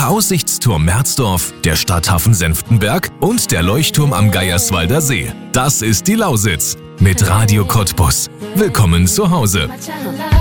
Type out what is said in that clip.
der Aussichtsturm Merzdorf, der Stadthafen Senftenberg und der Leuchtturm am Geierswalder See. Das ist die Lausitz mit Radio Cottbus. Willkommen zu Hause.